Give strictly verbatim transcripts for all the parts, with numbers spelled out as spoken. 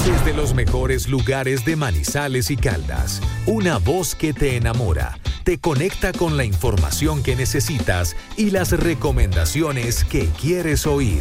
Desde los mejores lugares de Manizales y Caldas, una voz que te enamora, te conecta con la información que necesitas y las recomendaciones que quieres oír.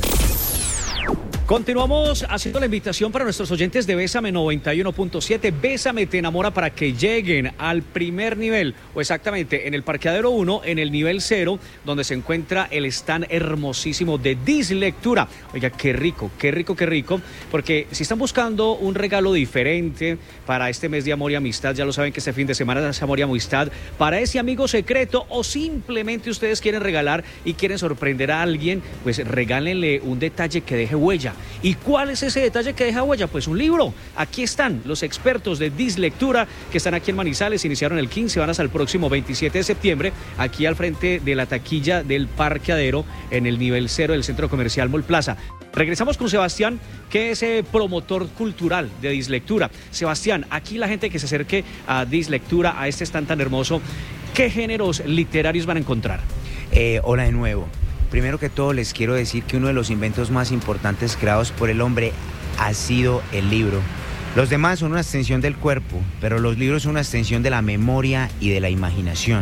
Continuamos haciendo la invitación para nuestros oyentes de Bésame noventa y uno punto siete. Bésame te enamora para que lleguen al primer nivel, o exactamente en el parqueadero uno, en el nivel cero, donde se encuentra el stand hermosísimo de Dislectura. Oiga, qué rico, qué rico, qué rico, porque si están buscando un regalo diferente para este mes de amor y amistad, ya lo saben que este fin de semana es amor y amistad, para ese amigo secreto, o simplemente ustedes quieren regalar y quieren sorprender a alguien, pues regálenle un detalle que deje huella. ¿Y cuál es ese detalle que deja huella? Pues un libro. Aquí están los expertos de Dislectura que están aquí en Manizales, iniciaron el quince, van hasta el próximo veintisiete de septiembre, aquí al frente de la taquilla del parqueadero en el nivel cero del Centro Comercial Mall Plaza. Regresamos con Sebastián, que es eh, promotor cultural de Dislectura. Sebastián, aquí la gente que se acerque a Dislectura, a este stand tan hermoso, ¿qué géneros literarios van a encontrar? Eh, hola de nuevo. Primero que todo les quiero decir que uno de los inventos más importantes creados por el hombre ha sido el libro. Los demás son una extensión del cuerpo, pero los libros son una extensión de la memoria y de la imaginación.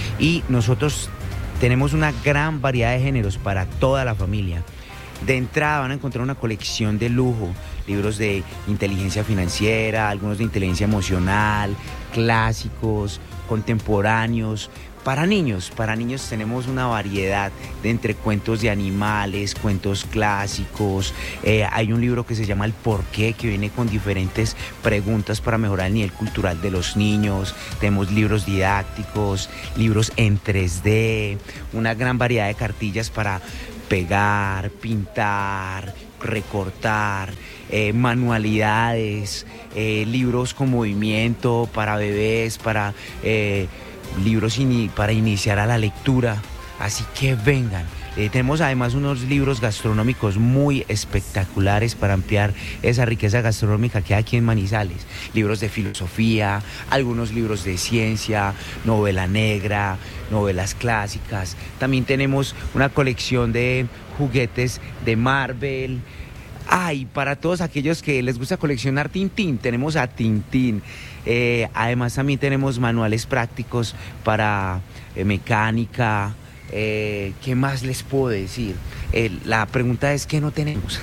Y nosotros tenemos una gran variedad de géneros para toda la familia. De entrada van a encontrar una colección de lujo, libros de inteligencia financiera, algunos de inteligencia emocional, clásicos, contemporáneos. Para niños, para niños tenemos una variedad de entre cuentos de animales, cuentos clásicos. Eh, hay un libro que se llama El Porqué, que viene con diferentes preguntas para mejorar el nivel cultural de los niños. Tenemos libros didácticos, libros en tres D, una gran variedad de cartillas para pegar, pintar, recortar, eh, manualidades, eh, libros con movimiento para bebés, para... Eh, libros in, para iniciar a la lectura, así que vengan. Eh, tenemos además unos libros gastronómicos muy espectaculares para ampliar esa riqueza gastronómica que hay aquí en Manizales. Libros de filosofía, algunos libros de ciencia, novela negra, novelas clásicas. También tenemos una colección de juguetes de Marvel. Ay, ah, para todos aquellos que les gusta coleccionar Tintín, tenemos a Tintín. Eh, además también tenemos manuales prácticos para eh, mecánica. Eh, ¿Qué más les puedo decir? Eh, la pregunta es ¿qué no tenemos?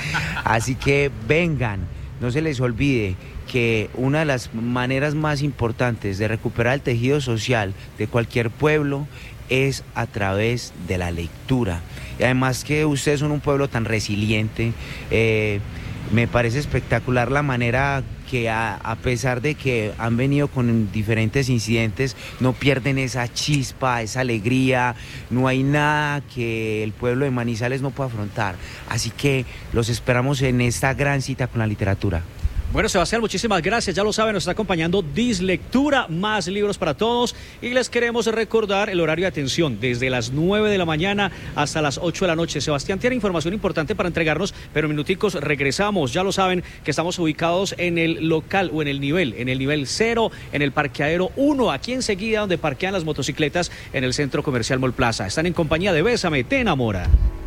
Así que vengan, no se les olvide que una de las maneras más importantes de recuperar el tejido social de cualquier pueblo es a través de la lectura. Y además que ustedes son un pueblo tan resiliente, eh, me parece espectacular la manera que a, a pesar de que han venido con diferentes incidentes, no pierden esa chispa, esa alegría. No hay nada que el pueblo de Manizales no pueda afrontar. Así que los esperamos en esta gran cita con la literatura. Bueno, Sebastián, muchísimas gracias. Ya lo saben, nos está acompañando Dislectura, más libros para todos. Y les queremos recordar el horario de atención, desde las nueve de la mañana hasta las ocho de la noche. Sebastián tiene información importante para entregarnos, pero minuticos regresamos. Ya lo saben que estamos ubicados en el local o en el nivel, en el nivel cero, en el parqueadero uno, aquí enseguida donde parquean las motocicletas en el Centro Comercial Mall Plaza. Están en compañía de Bésame, te enamora.